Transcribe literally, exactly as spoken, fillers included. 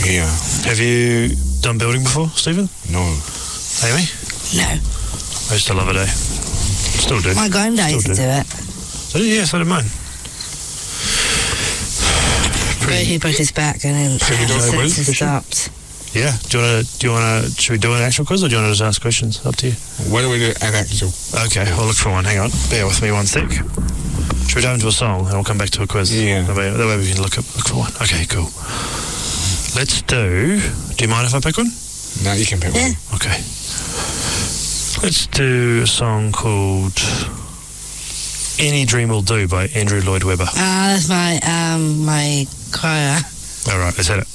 Yeah. Have you done building before, Stephen? No. Amy? No. I used to love it, eh? Still do. My granddad used to do it. So, yeah, so did mine. But he broke his back and then Should we do a quiz? senses stopped. Yeah. Do you want to, do you want to, should we do an actual quiz or do you want to just ask questions? Up to you. Why don't we do an actual? Okay, I'll look for one. Hang on. Bear with me one sec. Should we dive into a song and we'll come back to a quiz? Yeah. That way, that way we can look, up, look for one. Okay, cool. Let's do... Do you mind if I pick one? No, you can pick Yeah. one. Okay. Let's do a song called Any Dream Will Do by Andrew Lloyd Webber. Ah, that's my, um, my choir. All right, is that it?